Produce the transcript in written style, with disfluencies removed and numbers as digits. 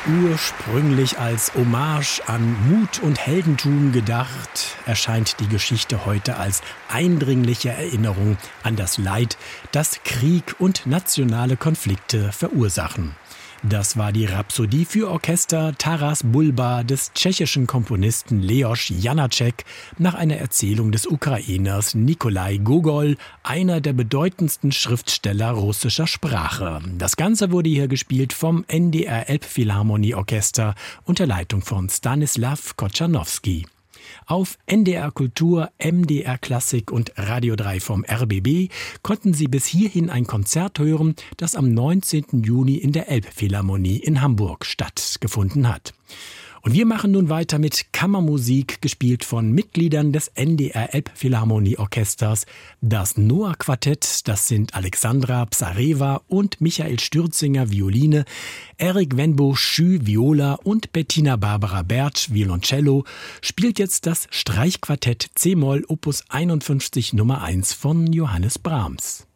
Ursprünglich als Hommage an Mut und Heldentum gedacht, erscheint die Geschichte heute als eindringliche Erinnerung an das Leid, das Krieg und nationale Konflikte verursachen. Das war die Rhapsodie für Orchester Taras Bulba des tschechischen Komponisten Leoš Janáček nach einer Erzählung des Ukrainers Nikolai Gogol, einer der bedeutendsten Schriftsteller russischer Sprache. Das Ganze wurde hier gespielt vom NDR Elbphilharmonieorchester unter Leitung von Stanislav Kochanowski. Auf NDR Kultur, MDR Klassik und Radio 3 vom RBB konnten Sie bis hierhin ein Konzert hören, das am 19. Juni in der Elbphilharmonie in Hamburg stattgefunden hat. Und wir machen nun weiter mit Kammermusik, gespielt von Mitgliedern des NDR Elbphilharmonieorchesters. Das Noah-Quartett, das sind Alexandra Psarewa und Michael Stürzinger Violine, Erik Wenbo-Schü Viola und Bettina Barbara Bertsch Violoncello, spielt jetzt das Streichquartett C-Moll Opus 51 Nummer 1 von Johannes Brahms.